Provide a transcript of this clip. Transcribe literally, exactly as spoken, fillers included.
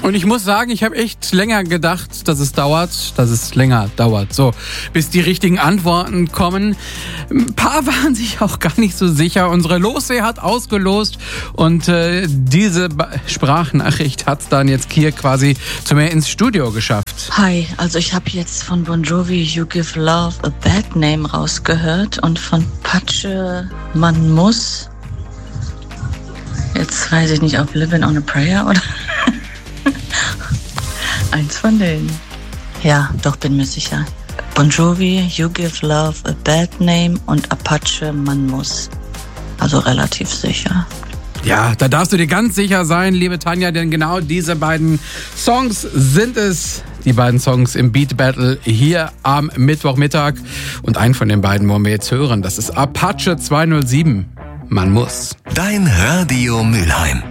Und ich muss sagen, ich habe echt länger gedacht, dass es dauert, dass es länger dauert, so, bis die richtigen Antworten kommen. Ein paar waren sich auch gar nicht so sicher. Unsere Lossee hat ausgelost und äh, diese ba- Sprachnachricht hat dann jetzt hier quasi zu mir ins Studio geschafft. Hi, also ich habe jetzt von Bon Jovi You Give Love a Bad Name rausgehört und von Patsche Man muss. Jetzt weiß ich nicht, ob Living on a Prayer oder eins von denen. Ja, doch, bin mir sicher. Bon Jovi, You Give Love a Bad Name und Apache Man muss. Also relativ sicher. Ja, da darfst du dir ganz sicher sein, liebe Tanja, denn genau diese beiden Songs sind es. Die beiden Songs im Beat Battle hier am Mittwochmittag. Und einen von den beiden wollen wir jetzt hören. Das ist Apache zwei null sieben. Man muss. Dein Radio Mülheim.